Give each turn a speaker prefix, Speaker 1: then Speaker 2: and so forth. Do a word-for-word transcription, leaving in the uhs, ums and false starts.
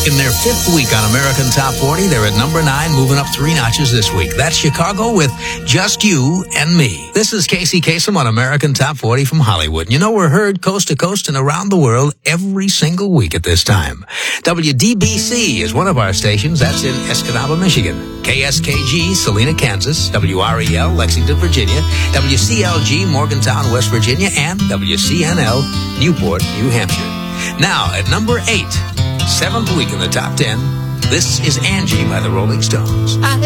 Speaker 1: in their fifth week on American Top forty. They're at number nine, moving up three notches this week. That's Chicago with Just You and Me. This is Casey Kasem on American Top forty from Hollywood. And you know, we're heard coast to coast and around the world every single week at this time. W D B C is one of our stations. That's in Escanaba, Michigan. K S K G, Salina, Kansas. W R E L, Lexington, Virginia. W C L G, Morgantown, West Virginia. And W C N L, Newport, New Hampshire. Now, at number eight, seventh week in the top ten, this is Angie by the Rolling Stones.
Speaker 2: I